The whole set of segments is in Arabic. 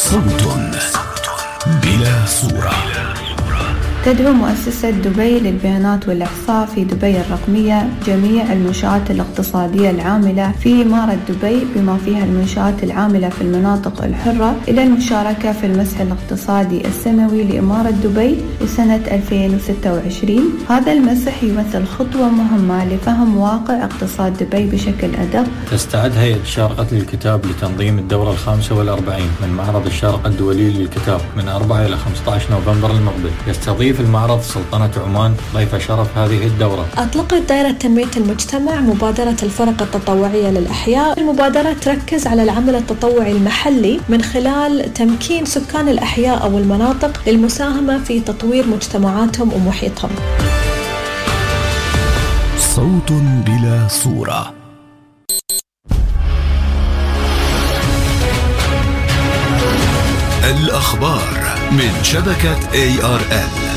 صوت بلا صورة. تدعو مؤسسة دبي للبيانات والإحصاء في دبي الرقمية جميع المنشآت الاقتصادية العاملة في إمارة دبي بما فيها المنشآت العاملة في المناطق الحرة إلى المشاركة في المسح الاقتصادي السنوي لإمارة دبي لسنة 2026. هذا المسح يمثل خطوة مهمة لفهم واقع اقتصاد دبي بشكل أدق. تستعد هيئة الشارقة للكتاب لتنظيم الدورة 45 من معرض الشارقة الدولي للكتاب من 4 إلى 15 نوفمبر المقبل. يستضيف المعرض سلطنة عمان ضيف شرف هذه الدورة. أطلقت دائرة تنمية المجتمع مبادرة الفرق التطوعية للأحياء. المبادرة تركز على العمل التطوعي المحلي من خلال تمكين سكان الأحياء أو المناطق للمساهمة في تطوير مجتمعاتهم ومحيطهم. صوت بلا صورة. الأخبار من شبكة ARN.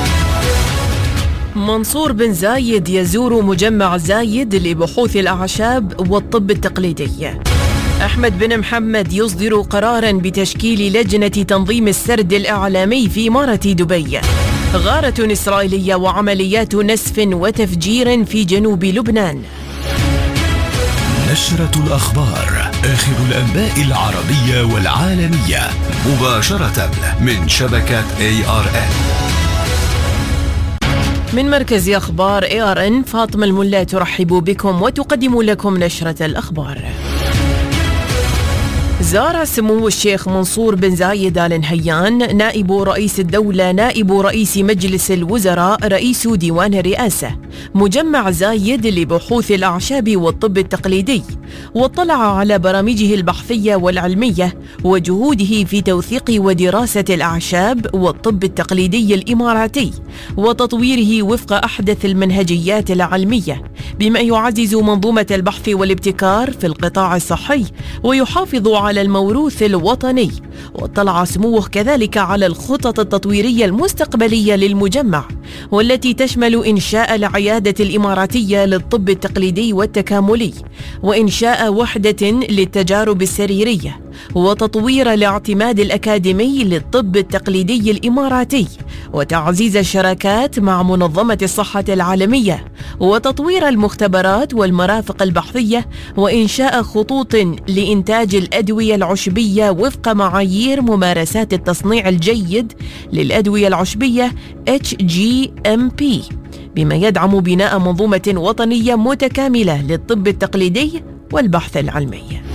منصور بن زايد يزور مجمع زايد لبحوث الأعشاب والطب التقليدي. أحمد بن محمد يصدر قراراً بتشكيل لجنة تنظيم السرد الإعلامي في إمارة دبي. غارة إسرائيلية وعمليات نسف وتفجير في جنوب لبنان. نشرة الأخبار، آخر الأنباء العربية والعالمية مباشرة من شبكة ARN. من مركز أخبار ARN فاطمة الملا ترحب بكم وتقدم لكم نشرة الأخبار. زار سمو الشيخ منصور بن زايد آل نهيان نائب رئيس الدولة نائب رئيس مجلس الوزراء رئيس ديوان الرئاسة مجمع زايد لبحوث الأعشاب والطب التقليدي، واطلع على برامجه البحثية والعلمية وجهوده في توثيق ودراسة الأعشاب والطب التقليدي الإماراتي وتطويره وفق أحدث المنهجيات العلمية بما يعزز منظومة البحث والابتكار في القطاع الصحي ويحافظ على الموروث الوطني. واطلع سموه كذلك على الخطط التطويرية المستقبلية للمجمع والتي تشمل إنشاء العيادة الإماراتية للطب التقليدي والتكاملي وإنشاء وحدة للتجارب السريرية وتطوير الاعتماد الأكاديمي للطب التقليدي الإماراتي وتعزيز الشراكات مع منظمة الصحة العالمية وتطوير المختبرات والمرافق البحثية وإنشاء خطوط لإنتاج الأدوية العشبية وفق معايير ممارسات التصنيع الجيد للأدوية العشبية HGMP بما يدعم بناء منظومة وطنية متكاملة للطب التقليدي والبحث العلمي.